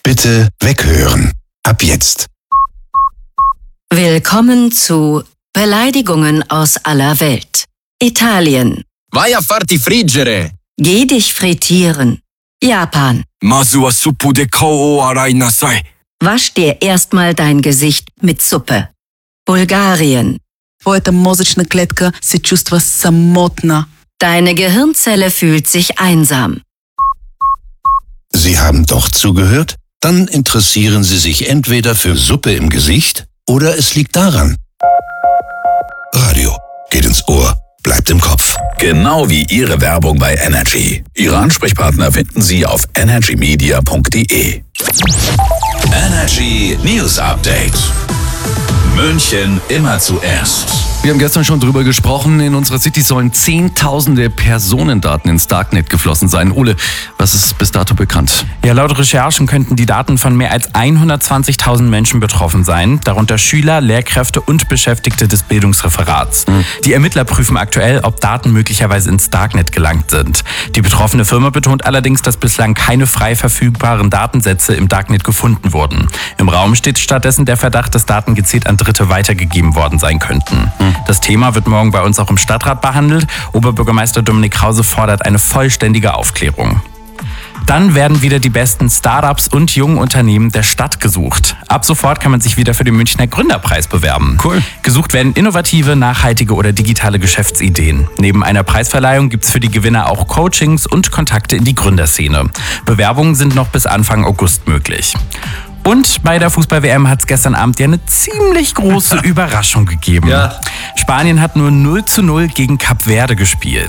Bitte weghören. Ab jetzt. Willkommen zu Beleidigungen aus aller Welt. Italien. Vai a farti friggere. Geh dich frittieren. Japan. Mazu wa suppu de kao o arai nasai. Wasch dir erstmal dein Gesicht mit Suppe. Bulgarien. Твоята мозъчна клетка се чувства самотна. Deine Gehirnzelle fühlt sich einsam. Sie haben doch zugehört? Dann interessieren Sie sich entweder für Suppe im Gesicht oder es liegt daran. Radio geht ins Ohr, bleibt im Kopf. Genau wie Ihre Werbung bei Energy. Ihre Ansprechpartner finden Sie auf energymedia.de. Energy News Update. München immer zuerst. Wir haben gestern schon drüber gesprochen, in unserer City sollen Zehntausende Personendaten ins Darknet geflossen sein. Ole, was ist bis dato bekannt? Ja, laut Recherchen könnten die Daten von mehr als 120.000 Menschen betroffen sein, darunter Schüler, Lehrkräfte und Beschäftigte des Bildungsreferats. Die Ermittler prüfen aktuell, ob Daten möglicherweise ins Darknet gelangt sind. Die betroffene Firma betont allerdings, dass bislang keine frei verfügbaren Datensätze im Darknet gefunden wurden. Im Raum steht stattdessen der Verdacht, dass Daten gezielt an Dritte weitergegeben worden sein könnten. Das Thema wird morgen bei uns auch im Stadtrat behandelt. Oberbürgermeister Dominik Krause fordert eine vollständige Aufklärung. Dann werden wieder die besten Startups und jungen Unternehmen der Stadt gesucht. Ab sofort kann man sich wieder für den Münchner Gründerpreis bewerben. Cool. Gesucht werden innovative, nachhaltige oder digitale Geschäftsideen. Neben einer Preisverleihung gibt es für die Gewinner auch Coachings und Kontakte in die Gründerszene. Bewerbungen sind noch bis Anfang August möglich. Und bei der Fußball-WM hat es gestern Abend ja eine ziemlich große Überraschung gegeben. Ja. Spanien hat nur 0:0 gegen Kap Verde gespielt.